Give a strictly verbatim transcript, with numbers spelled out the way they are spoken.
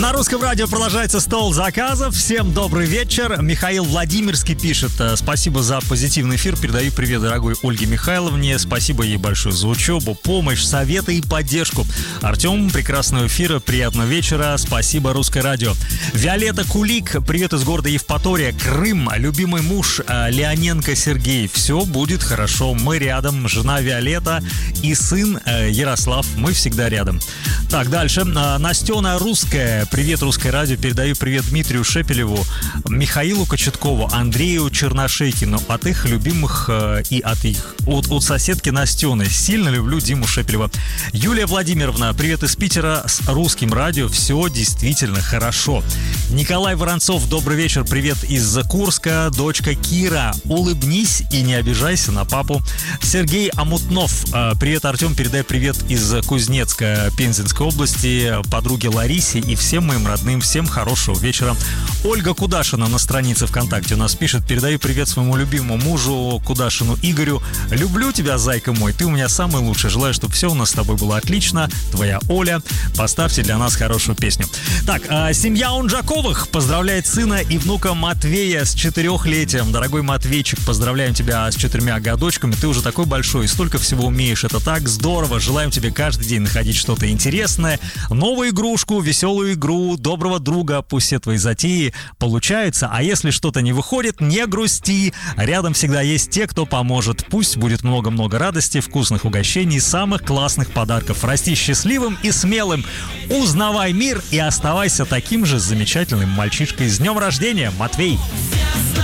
На Русском радио продолжается стол заказов. Всем добрый вечер. Михаил Владимирский пишет: спасибо за позитивный эфир. Передаю привет дорогой Ольге Михайловне. Спасибо ей большое за учебу, помощь, советы и поддержку. Артем, прекрасного эфира, приятного вечера. Спасибо, Русское радио. Виолетта Кулик, привет из города Евпатория, Крым. Любимый муж Леоненко Сергей. Все будет хорошо. Мы рядом. Жена Виолетта и сын Ярослав. Мы всегда рядом. Так, дальше. Настена Русская. Привет, Русское радио. Передаю привет Дмитрию Шепелеву, Михаилу Кочеткову, Андрею Черношейкину. От их любимых э, и от их от, от соседки Настены. Сильно люблю Диму Шепелева. Юлия Владимировна, привет из Питера с Русским радио. Все действительно хорошо. Николай Воронцов, добрый вечер. Привет из Курска. Дочка Кира, улыбнись и не обижайся на папу. Сергей Амутнов, э, привет, Артем. Передай привет из Кузнецка, Пензенской области, подруге Ларисе и всем Всем моим родным, всем хорошего вечера. Ольга Кудашина на странице ВКонтакте у нас пишет: передаю привет своему любимому мужу Кудашину Игорю. Люблю тебя, зайка мой, ты у меня самый лучший. Желаю, чтобы все у нас с тобой было отлично. Твоя Оля. Поставьте для нас хорошую песню. Так, а, семья Унжаковых поздравляет сына и внука Матвея с четырехлетием. Дорогой Матвейчик, поздравляем тебя с четырьмя годочками. Ты уже такой большой и столько всего умеешь. Это так здорово. Желаем тебе каждый день находить что-то интересное, новую игрушку, веселую игру, доброго друга. Пусть все твои затеи получаются, а если что-то не выходит, не грусти. Рядом всегда есть те, кто поможет. Пусть будет много-много радости, вкусных угощений, самых классных подарков. Расти счастливым и смелым. Узнавай мир и оставайся таким же замечательным мальчишкой. С днем рождения, Матвей!